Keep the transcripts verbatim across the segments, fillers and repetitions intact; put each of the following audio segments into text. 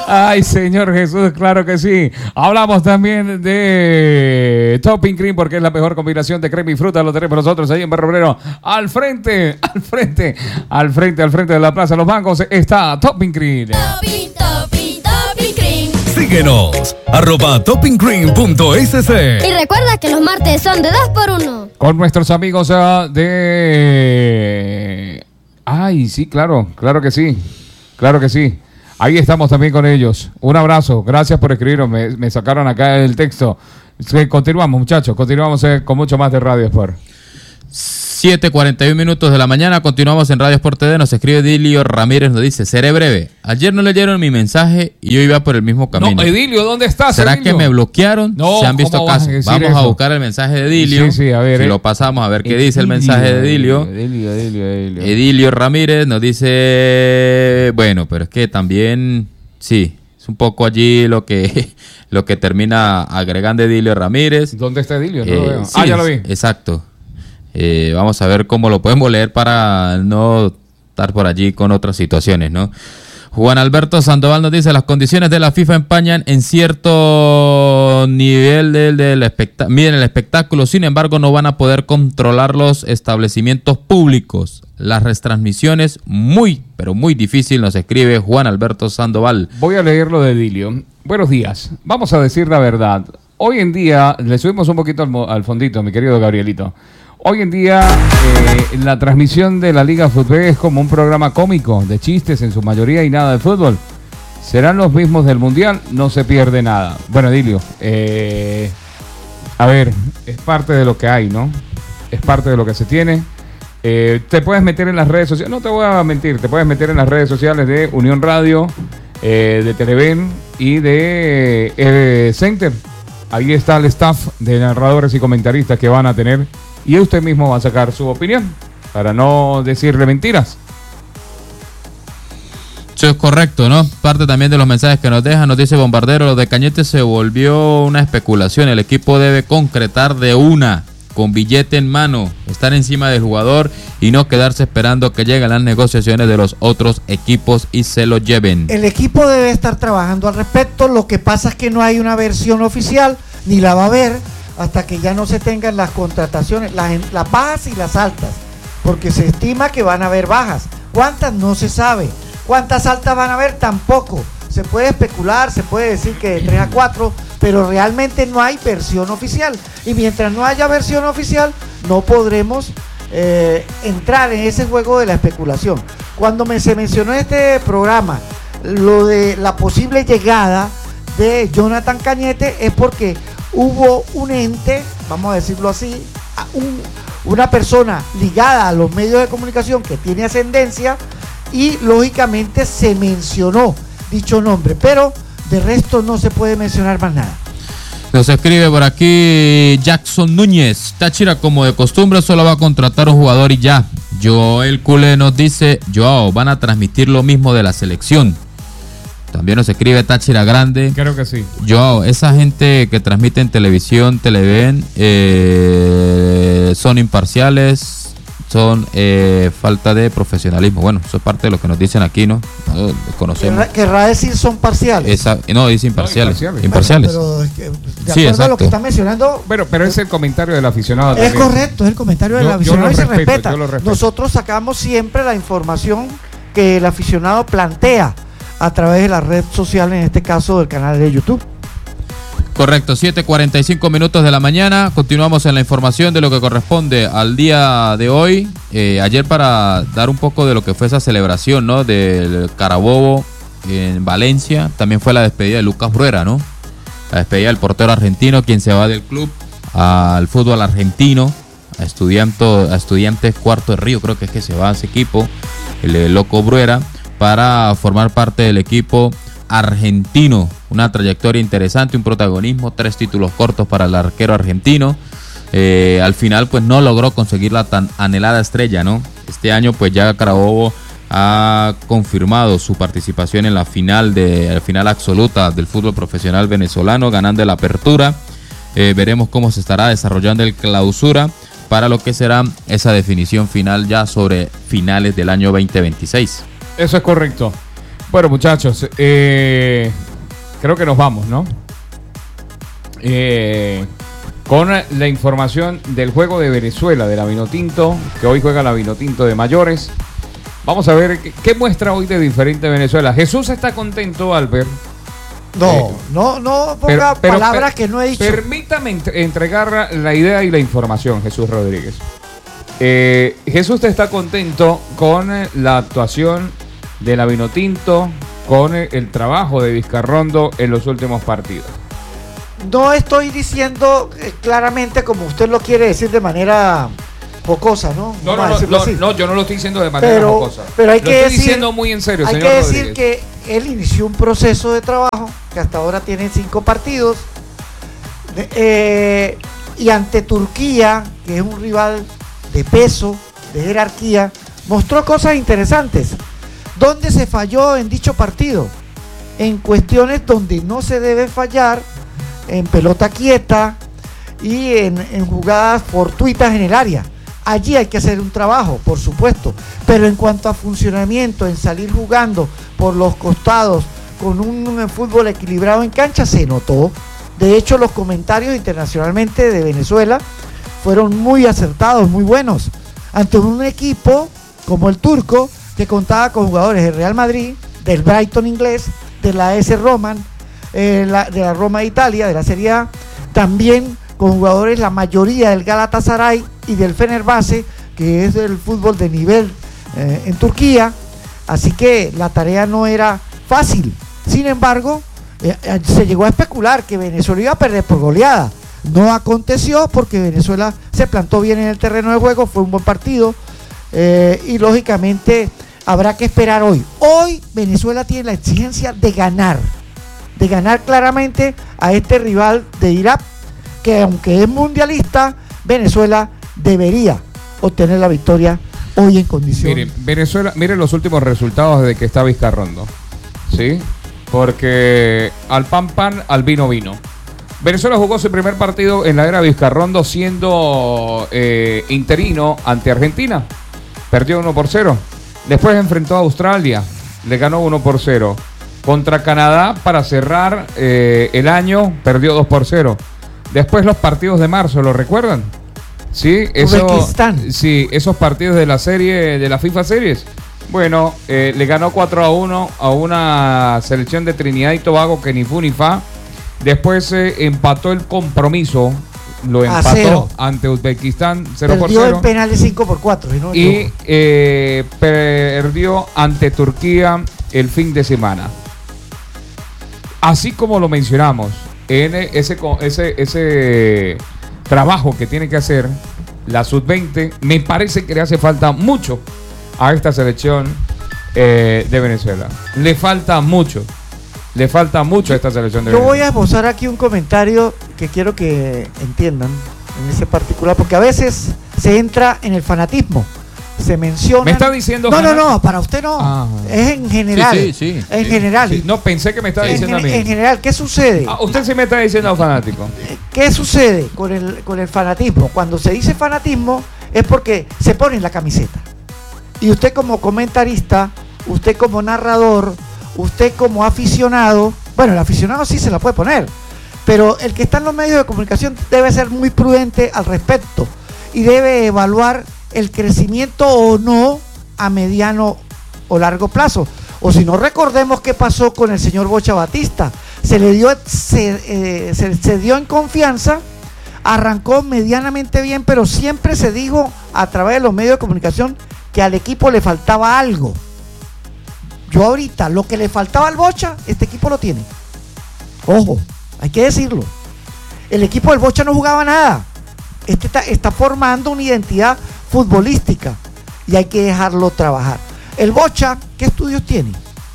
Ay, Señor Jesús, claro que sí. Hablamos también de Topping Cream porque es la mejor combinación de crema y fruta. Lo tenemos nosotros ahí en Barrio Obrero. Al frente, al frente, al frente, al frente de la Plaza de los Bancos está Topping Cream. Topping, topping, topping cream. Síguenos, arroba topping cream punto s c. Y recuerda que los martes son de dos por uno. Con nuestros amigos uh, de... Ay, sí, claro, claro que sí, claro que sí. Ahí estamos también con ellos. Un abrazo, gracias por escribirnos, me, me sacaron acá el texto. Continuamos, muchachos, continuamos eh, con mucho más de Radio Sport. siete cuarenta y uno minutos de la mañana, continuamos en Radio Sport T V. Nos escribe Edilio Ramírez, nos dice: seré breve. Ayer no leyeron mi mensaje y yo iba por el mismo camino. No, Edilio, ¿dónde estás? ¿Será Edilio? que me bloquearon? No, ¿se han visto casos? Vamos eso? a buscar el mensaje de Edilio. Sí, sí, a ver. Si eh. lo pasamos a ver qué Edilio, dice el mensaje de Edilio. Edilio, Edilio, Edilio. Edilio Ramírez nos dice: bueno, pero es que también, sí, es un poco allí lo que, lo que termina agregando Edilio Ramírez. ¿Dónde está Edilio? No eh, lo veo. Sí, ah, ya lo vi. Exacto. Eh, vamos a ver cómo lo podemos leer para no estar por allí con otras situaciones, ¿no? Juan Alberto Sandoval nos dice: las condiciones de la FIFA empañan en cierto nivel del, del espectáculo, miden el espectáculo, sin embargo no van a poder controlar los establecimientos públicos. Las retransmisiones muy, pero muy difícil, nos escribe Juan Alberto Sandoval. Voy a leer lo de Edilio. Buenos días, vamos a decir la verdad. Hoy en día, le subimos un poquito al, al fondito, mi querido Gabrielito. Hoy en día eh, la transmisión de la Liga Fútbol es como un programa cómico, de chistes en su mayoría y nada de fútbol. ¿Serán los mismos del Mundial? No se pierde nada. Bueno, Edilio, eh, a ver, es parte de lo que hay, ¿no? Es parte de lo que se tiene. Eh, te puedes meter en las redes sociales, no te voy a mentir, te puedes meter en las redes sociales de Unión Radio, eh, de Televen y de eh, Center. Ahí está el staff de narradores y comentaristas que van a tener. Y usted mismo va a sacar su opinión, para no decirle mentiras. Eso es correcto, ¿no? Parte también de los mensajes que nos dejan, nos dice Bombardero: lo de Cañete se volvió una especulación, el equipo debe concretar de una, con billete en mano, estar encima del jugador y no quedarse esperando que lleguen las negociaciones de los otros equipos y se lo lleven. El equipo debe estar trabajando al respecto, lo que pasa es que no hay una versión oficial, ni la va a haber, hasta que ya no se tengan las contrataciones, las, las bajas y las altas, porque se estima que van a haber bajas. ¿Cuántas? No se sabe. ¿Cuántas altas van a haber? Tampoco. Se puede especular, se puede decir que de tres a cuatro, pero realmente no hay versión oficial. Y mientras no haya versión oficial, no podremos eh, entrar en ese juego de la especulación. Cuando me, se mencionó en este programa lo de la posible llegada de Jonathan Cañete, es porque hubo un ente, vamos a decirlo así, un, una persona ligada a los medios de comunicación que tiene ascendencia y lógicamente se mencionó dicho nombre, pero de resto no se puede mencionar más nada. Nos escribe por aquí Jackson Núñez: Táchira, como de costumbre, solo va a contratar un jugador y ya. Joel Cule nos dice: Joao, van a transmitir lo mismo de la selección. También nos escribe Táchira Grande. Creo que sí. Joao, esa gente que transmite en televisión, Televen, eh, son imparciales, son eh, falta de profesionalismo. Bueno, eso es parte de lo que nos dicen aquí, ¿no? No conocemos. Querrá, querrá decir son parciales. Esa, no, dice imparciales. No, imparciales. Bueno, pero es que, de Sí, acuerdo exacto. a lo que está mencionando, Bueno, pero es el comentario del aficionado. es también. correcto, es el comentario del Yo- yo aficionado lo y se respeto, respeta. yo lo respeto. Nosotros sacamos siempre la información que el aficionado plantea a través de la red social, en este caso del canal de YouTube. Correcto, siete cuarenta y cinco minutos de la mañana. Continuamos en la información de lo que corresponde al día de hoy. Eh, ayer, para dar un poco de lo que fue esa celebración, ¿no?, del Carabobo en Valencia, también fue la despedida de Lucas Bruera, ¿no? La despedida del portero argentino, quien se va del club al fútbol argentino, a, estudianto, a Estudiantes Cuarto de Río, creo que es que se va a ese equipo, el, el Loco Bruera, para formar parte del equipo argentino. Una trayectoria interesante, un protagonismo, tres títulos cortos para el arquero argentino. Eh, al final pues no logró conseguir la tan anhelada estrella, ¿no? Este año pues ya Carabobo ha confirmado su participación en la final de la final absoluta del fútbol profesional venezolano, ganando la apertura. Eh, veremos cómo se estará desarrollando el clausura para lo que será esa definición final ya sobre finales del año veinte veintiséis. Eso es correcto. Bueno, muchachos, eh, creo que nos vamos, ¿no? Eh, con la información del juego de Venezuela, de la Vinotinto, que hoy juega la Vinotinto de mayores. Vamos a ver qué, qué muestra hoy de diferente Venezuela. Jesús está contento, Albert. No, Eh, no, no ponga Pero- pero- palabras per- que no he dicho. Permítame ent- entregar la idea y la información, Jesús Rodríguez. Eh, Jesús está contento con eh, la actuación de la Vinotinto, con eh, el trabajo de Vizcarrondo en los últimos partidos. No estoy diciendo eh, claramente como usted lo quiere decir de manera jocosa, ¿no? No, Vamos a no, no, decirlo no, así. no, yo no lo estoy diciendo de manera pero, jocosa. pero hay lo que estoy decir, diciendo muy en serio, hay señor que decir Rodríguez. que él inició un proceso de trabajo que hasta ahora tiene cinco partidos de- eh, y ante Turquía, que es un rival de peso, de jerarquía, mostró cosas interesantes. ¿Dónde se falló en dicho partido? En cuestiones donde no se debe fallar, en pelota quieta y en, en jugadas fortuitas en el área. Allí hay que hacer un trabajo, por supuesto, pero en cuanto a funcionamiento, en salir jugando por los costados con un, un fútbol equilibrado en cancha, se notó. De hecho, los comentarios internacionalmente de Venezuela fueron muy acertados, muy buenos, ante un equipo como el turco, que contaba con jugadores del Real Madrid, del Brighton inglés, de la A S Roman, eh, la, de la Roma de Italia, de la Serie A, también con jugadores, la mayoría del Galatasaray y del Fenerbahce, que es el fútbol de nivel eh, en Turquía. Así que la tarea no era fácil. Sin embargo, eh, eh, se llegó a especular que Venezuela iba a perder por goleada. No aconteció porque Venezuela se plantó bien en el terreno de juego, fue un buen partido, eh, y lógicamente habrá que esperar hoy. Hoy Venezuela tiene la exigencia de ganar, de ganar claramente a este rival de Irak, que aunque es mundialista, Venezuela debería obtener la victoria hoy en condiciones. Miren, Venezuela, miren los últimos resultados de que está Vizcarrondo, ¿sí? Porque al pan pan, al vino vino. Venezuela jugó su primer partido en la era Vizcarrondo siendo eh, interino ante Argentina. Perdió uno por cero. Después enfrentó a Australia, le ganó uno por cero. Contra Canadá, para cerrar eh, el año, perdió dos por cero. Después los partidos de marzo, ¿lo recuerdan? Sí, eso, Uzbekistán. sí, esos partidos de la serie, de la FIFA Series. Bueno, eh, le ganó cuatro a uno a una selección de Trinidad y Tobago que ni fu ni fa. Después eh, empató el compromiso, lo A empató cero. ante Uzbekistán cero por Perdió cero. en penales cinco por cuatro. Si no me Y equivoco. eh, perdió ante Turquía el fin de semana. Así como lo mencionamos, en ese, co- ese, ese trabajo que tiene que hacer la sub veinte, me parece que le hace falta mucho a esta selección eh, de Venezuela. Le falta mucho. Le falta mucho a esta selección de Yo voy Venezuela. a esbozar aquí un comentario que quiero que entiendan en ese particular, porque a veces se entra en el fanatismo. Se menciona. ¿Me está diciendo No, no, fanat- no, para usted no. Ah. Es en general. Sí, sí, sí. En Sí, general. Sí, no, pensé que me estaba en, diciendo a gen- mí. en general, ¿qué sucede? Ah, usted sí me está diciendo fanático. ¿Qué sucede con el, con el fanatismo? Cuando se dice fanatismo es porque se pone en la camiseta. Y usted como comentarista, usted como narrador, usted como aficionado, bueno, el aficionado sí se la puede poner, pero el que está en los medios de comunicación debe ser muy prudente al respecto y debe evaluar el crecimiento o no a mediano o largo plazo. O si no, recordemos qué pasó con el señor Bocha Batista. Se le dio, se, eh, se, se dio en confianza, arrancó medianamente bien, pero siempre se dijo a través de los medios de comunicación que al equipo le faltaba algo. Yo ahorita, lo que le faltaba al Bocha, este equipo lo tiene. Ojo, hay que decirlo. El equipo del Bocha no jugaba nada. Este está, está formando una identidad futbolística y hay que dejarlo trabajar. El Bocha, ¿qué estudios tiene?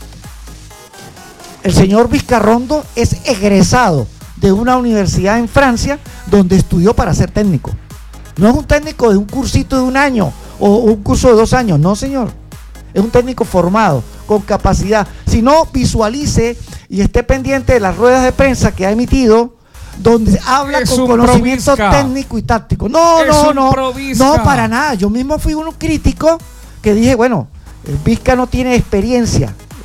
El señor Vizcarrondo es egresado de una universidad en Francia donde estudió para ser técnico. No es un técnico de un cursito de un año o un curso de dos años, no señor. Es un técnico formado, con capacidad. Si no, visualice y esté pendiente de las ruedas de prensa que ha emitido, donde habla Es con un conocimiento provisca. técnico y táctico. No, Es no, un no. provisca. No, para nada. Yo mismo fui uno crítico que dije, bueno, el Vizca no tiene experiencia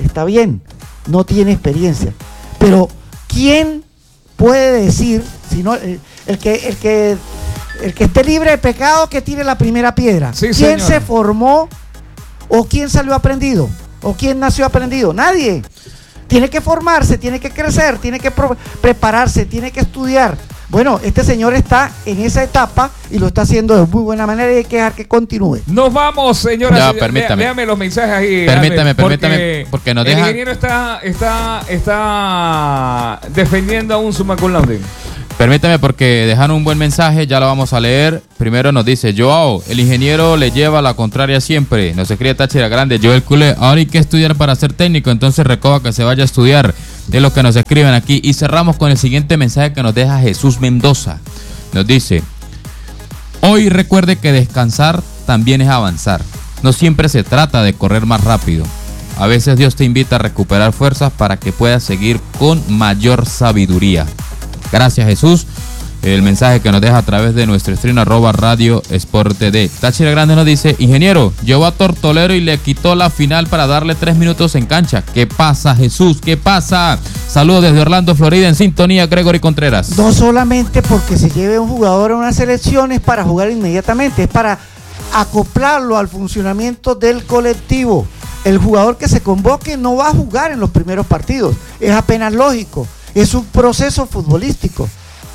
está bien, no tiene experiencia. Pero, ¿quién puede decir, si no, el, el que, el que, el que esté libre de pecado, que tire la primera piedra? Sí, ¿Quién señor. se formó o quién salió aprendido? ¿O quién nació aprendido? Nadie. Tiene que formarse, tiene que crecer, tiene que pro- prepararse, tiene que estudiar. Bueno, este señor está en esa etapa y lo está haciendo de muy buena manera y hay que dejar que continúe. Nos vamos, señora. Ya, Lea- permítame. Léame los mensajes ahí. Permítame, Albert, permítame, porque nos el deja- ingeniero está, está, está defendiendo a un summa cum laude. Permítame porque dejaron un buen mensaje, ya lo vamos a leer. Primero nos dice, Joao, el ingeniero le lleva la contraria siempre. Nos escribe Táchira Grande, Joel Culé, ahora hay que estudiar para ser técnico, entonces Recoba que se vaya a estudiar. Es lo que nos escriben aquí. Y cerramos con el siguiente mensaje que nos deja Jesús Mendoza. Nos dice, hoy recuerde que descansar también es avanzar. No siempre se trata de correr más rápido. A veces Dios te invita a recuperar fuerzas para que puedas seguir con mayor sabiduría. Gracias, Jesús. El mensaje que nos deja a través de nuestro stream arroba Radio Sport T D. Táchira Grande nos dice, ingeniero, llevó a Tortolero y le quitó la final para darle tres minutos en cancha. ¿Qué pasa, Jesús? ¿Qué pasa? Saludos desde Orlando, Florida, en sintonía, Gregory Contreras. No solamente porque se lleve un jugador a una selección es para jugar inmediatamente, es para acoplarlo al funcionamiento del colectivo. El jugador que se convoque no va a jugar en los primeros partidos, es apenas lógico, es un proceso futbolístico.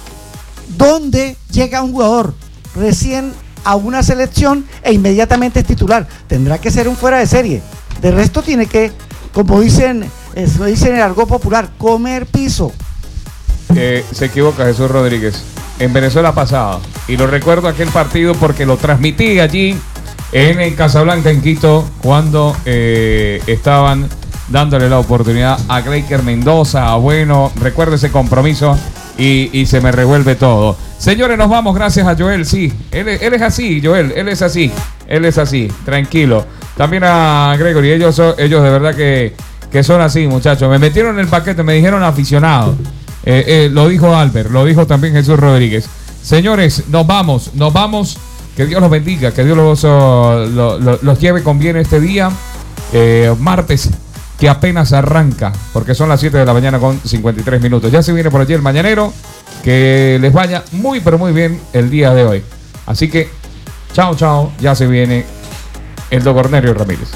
¿Dónde llega un jugador recién a una selección e inmediatamente es titular? Tendrá que ser un fuera de serie. De resto tiene que, como dicen, eso dicen en el argot popular, comer piso. Eh, se equivoca Jesús Rodríguez. En Venezuela pasaba. Y lo recuerdo aquel partido porque lo transmití allí en, en Casablanca, en Quito, cuando eh, estaban dándole la oportunidad a Gleiker Mendoza. Bueno, recuerdo ese compromiso y, y se me revuelve todo. Señores, nos vamos. Gracias a Joel. Sí, él, él es así, Joel. Él es así. Él es así. Tranquilo. También a Gregory. Ellos, son, ellos de verdad que, que son así, muchachos. Me metieron en el paquete, me dijeron aficionados. Eh, eh, lo dijo Albert, lo dijo también Jesús Rodríguez. Señores, nos vamos, nos vamos. Que Dios los bendiga, que Dios los, oh, lo, lo, los lleve con bien este día. Eh, martes, que apenas arranca, porque son las siete de la mañana con cincuenta y tres minutos. Ya se viene por allí el mañanero. Que les vaya muy, pero muy bien el día de hoy. Así que, chao, chao. Ya se viene el don Cornelio Ramírez.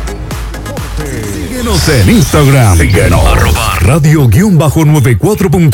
Síguenos en Instagram. Síguenos. Arroba radio guión bajo noventa y cuatro punto